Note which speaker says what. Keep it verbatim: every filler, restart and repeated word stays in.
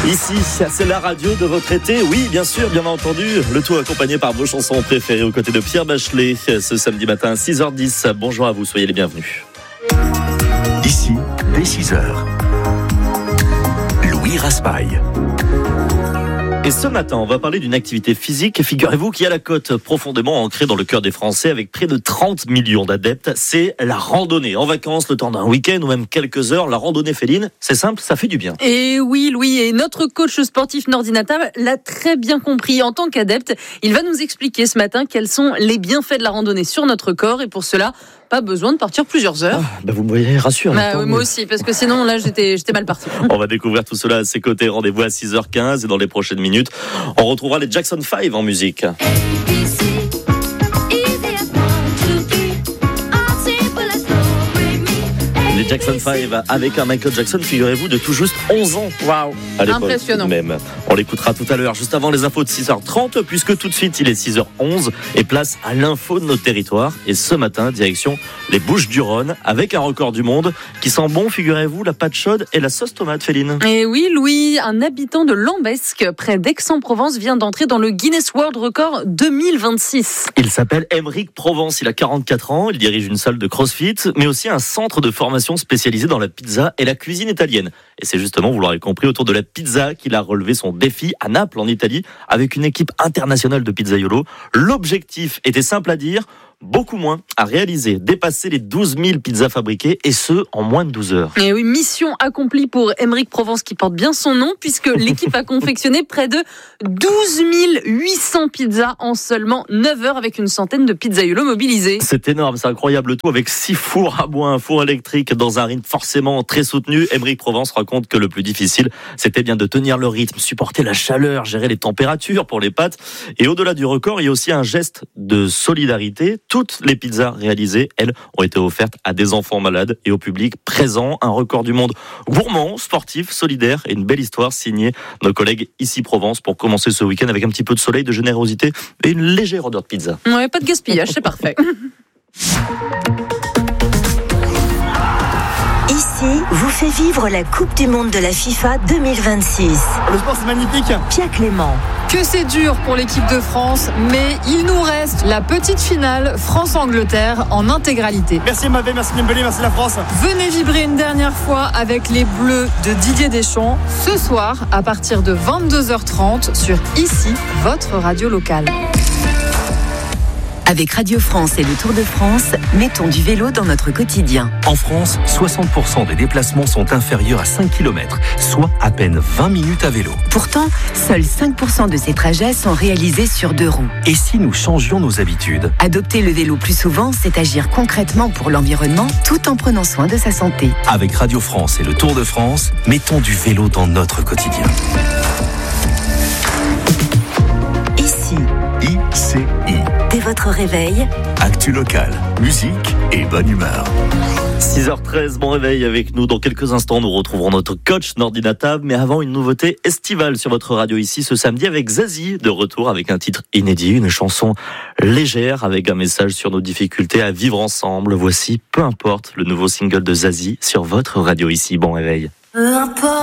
Speaker 1: Ici, c'est la radio de votre été. Oui, bien sûr, bien entendu. Le tout accompagné par vos chansons préférées aux côtés de Pierre Bachelet. Ce samedi matin à six heures dix. Bonjour à vous, soyez les bienvenus.
Speaker 2: Ici, dès six heures. Louis Raspail.
Speaker 1: Et ce matin, on va parler d'une activité physique, figurez-vous, qui a la cote profondément ancrée dans le cœur des Français avec près de trente millions d'adeptes. C'est la randonnée. En vacances, le temps d'un week-end ou même quelques heures, la randonnée féline, c'est simple, ça fait du bien.
Speaker 3: Et oui, Louis, et notre coach sportif Nordi Natab l'a très bien compris. En tant qu'adepte, il va nous expliquer ce matin quels sont les bienfaits de la randonnée sur notre corps. Et pour cela, pas besoin de partir plusieurs heures.
Speaker 1: Ah, bah vous me voyez rassuré.
Speaker 3: Bah, oui, moi aussi, parce que sinon, là, j'étais, j'étais mal parti.
Speaker 1: On va découvrir tout cela à ses côtés. Rendez-vous à six heures quinze et dans les prochaines minutes, on retrouvera les Jackson five en musique. Les Jackson five avec un Michael Jackson, figurez-vous, de tout juste onze ans.
Speaker 3: Waouh, impressionnant.
Speaker 1: Même. On l'écoutera tout à l'heure, juste avant les infos de six heures trente, puisque tout de suite, il est six heures onze et place à l'info de notre territoire. Et ce matin, direction les Bouches-du-Rhône, avec un record du monde qui sent bon, figurez-vous, la pâte chaude et la sauce tomate, Féline.
Speaker 3: Et oui, Louis, un habitant de Lambesque, près d'Aix-en-Provence, vient d'entrer dans le Guinness World Record deux mille vingt-six.
Speaker 1: Il s'appelle Émeric Provence, il a quarante-quatre ans, il dirige une salle de crossfit, mais aussi un centre de formation spécialisé dans la pizza et la cuisine italienne. Et c'est justement, vous l'aurez compris, autour de la pizza qu'il a relevé son défi à Naples, en Italie, avec une équipe internationale de pizzaiolo. L'objectif était simple à dire, beaucoup moins à réaliser, dépasser les douze mille pizzas fabriquées, et ce, en moins de douze heures.
Speaker 3: Et oui, mission accomplie pour Émeric Provence, qui porte bien son nom, puisque l'équipe a confectionné près de douze mille huit cents pizzas en seulement neuf heures, avec une centaine de pizzaiolos mobilisés.
Speaker 1: C'est énorme, c'est incroyable, le tout avec six fours à bois, un four électrique dans un rythme forcément très soutenu. Émeric Provence raconte que le plus difficile, c'était bien de tenir le rythme, supporter la chaleur, gérer les températures pour les pâtes. Et au-delà du record, il y a aussi un geste de solidarité. Toutes les pizzas réalisées, elles, ont été offertes à des enfants malades et au public présent. Un record du monde gourmand, sportif, solidaire et une belle histoire signée nos collègues ici Provence pour commencer ce week-end avec un petit peu de soleil, de générosité et une légère odeur de pizza.
Speaker 3: Ouais, pas de gaspillage, c'est parfait.
Speaker 4: Ici, vous fait vivre la Coupe du Monde de la FIFA deux mille vingt-six.
Speaker 5: Le sport, c'est magnifique.
Speaker 4: Pierre Clément.
Speaker 6: Que c'est dur pour l'équipe de France, mais il nous reste la petite finale France-Angleterre en intégralité.
Speaker 5: Merci Mavé, merci Dembélé, merci la France.
Speaker 6: Venez vibrer une dernière fois avec les Bleus de Didier Deschamps, ce soir à partir de vingt-deux heures trente sur Ici, votre radio locale.
Speaker 4: Avec Radio France et le Tour de France, mettons du vélo dans notre quotidien.
Speaker 2: En France, soixante pour cent des déplacements sont inférieurs à cinq kilomètres, soit à peine vingt minutes à vélo.
Speaker 4: Pourtant, seuls cinq pour cent de ces trajets sont réalisés sur deux roues.
Speaker 2: Et si nous changions nos habitudes ?
Speaker 4: Adopter le vélo plus souvent, c'est agir concrètement pour l'environnement tout en prenant soin de sa santé.
Speaker 2: Avec Radio France et le Tour de France, mettons du vélo dans notre quotidien.
Speaker 4: Ici,
Speaker 2: I C I.
Speaker 4: dès votre réveil,
Speaker 2: Actu locale, musique et bonne humeur.
Speaker 1: six heures treize, bon réveil avec nous. Dans quelques instants, nous retrouverons notre coach Nordi Natab. Mais avant, une nouveauté estivale sur votre radio ici ce samedi avec Zazie, de retour avec un titre inédit, une chanson légère avec un message sur nos difficultés à vivre ensemble. Voici Peu importe, le nouveau single de Zazie sur votre radio ici. Bon réveil.
Speaker 7: Peu importe.